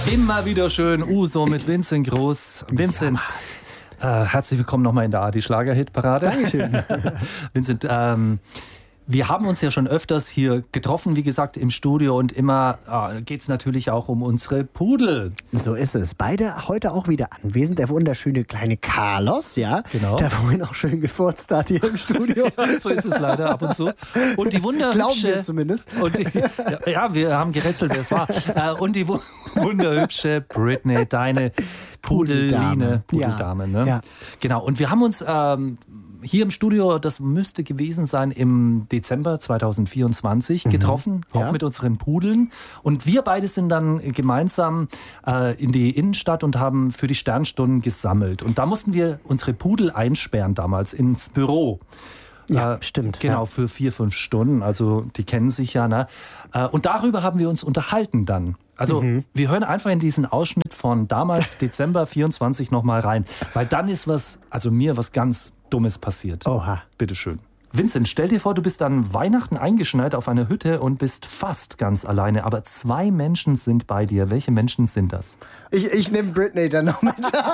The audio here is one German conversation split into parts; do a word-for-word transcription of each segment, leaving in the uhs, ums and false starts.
Immer wieder schön Uso mit Vincent Groß. Vincent, ja, äh, herzlich willkommen nochmal in der Adi Schlager-Hit-Parade. Dankeschön. Vincent, ähm, wir haben uns ja schon öfters hier getroffen, wie gesagt, im Studio. Und immer äh, geht es natürlich auch um unsere Pudel. So ist es. Beide heute auch wieder anwesend. Der wunderschöne kleine Carlos, ja. Genau. Der vorhin auch schön gefurzt hat hier im Studio. Ja, so ist es leider ab und zu. Und die wunderhübsche... Glauben wir zumindest. Und die, ja, ja, wir haben gerätselt, wer es war. Äh, und die wu- wunderhübsche Britney, deine Pudeline, Pudeldame. Ja. Ne? Ja. Genau. Und wir haben uns... Ähm, hier im Studio, das müsste gewesen sein im Dezember zweitausendvierundzwanzig, mhm. getroffen, auch ja. mit unseren Pudeln. Und wir beide sind dann gemeinsam äh, in die Innenstadt und haben für die Sternstunden gesammelt. Und da mussten wir unsere Pudel einsperren damals ins Büro. Ja, äh, stimmt. Genau, ja. für vier, fünf Stunden. Also die kennen sich ja. Ne? Äh, und darüber haben wir uns unterhalten dann. Also mhm. wir hören einfach in diesen Ausschnitt von damals, Dezember vierundzwanzig, nochmal rein. Weil dann ist was, also mir was ganz Dummes passiert. Oha. Bitteschön. Vincent, stell dir vor, du bist an Weihnachten eingeschneit auf einer Hütte und bist fast ganz alleine, aber zwei Menschen sind bei dir. Welche Menschen sind das? Ich, ich nehme Britney dann noch mit.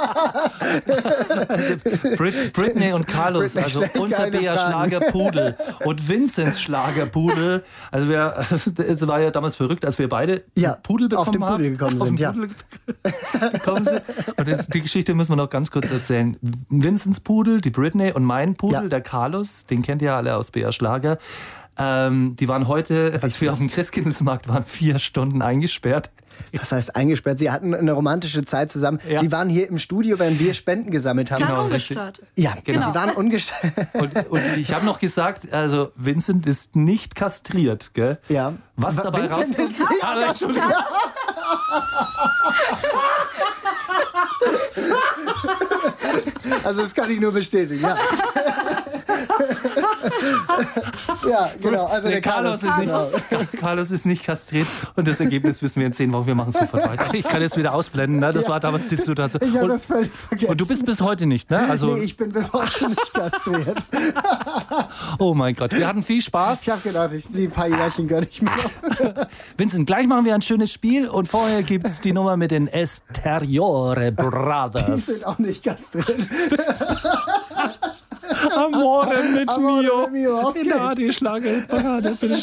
Brit, Britney und Carlos, Britney, also unser B R-Schlagerpudel und Vinzents Schlagerpudel. Also wir, es war ja damals verrückt, als wir beide ja, Pudel bekommen auf den Pudel haben. gekommen auf sind. Den Pudel ja. gekommen sind. Und jetzt, die Geschichte müssen wir noch ganz kurz erzählen. Vinzents Pudel, die Britney und mein Pudel, ja. der Carlos, den kennt ihr ja alle aus B R Schlager. Ähm, die waren heute, als wir auf dem Christkindlesmarkt waren, vier Stunden eingesperrt. Was heißt eingesperrt? Sie hatten eine romantische Zeit zusammen. Ja. Sie waren hier im Studio, während wir Spenden gesammelt haben. Genau, ungestört. Ja, genau. genau. Sie waren ungestört. Und, und ich habe noch gesagt, also Vincent ist nicht kastriert, gell? Ja. Was dabei Vincent rauskommt? ist nicht Ah, Entschuldigung. Also das kann ich nur bestätigen, ja. Ja, genau. Also der, der Carlos, Carlos, ist Carlos. nicht, Carlos ist nicht kastriert und das Ergebnis wissen wir in zehn Wochen. Wir machen sofort weiter. Ich kann jetzt wieder ausblenden, ne? Das ja. war damals die Situation. Ich habe und, das völlig vergessen. Und du bist bis heute nicht, ne? Also, nee, ich bin bis heute nicht kastriert. Oh mein Gott, wir hatten viel Spaß. Ich habe gedacht, ich, die paar Jährchen gönne ich mir noch. Vincent, gleich machen wir ein schönes Spiel und vorher gibt es die Nummer mit den Esteriore Brothers. Die sind auch nicht kastriert. Amore mit Amore mio. mit mio. In der Adi Schlager-Parade, bitte.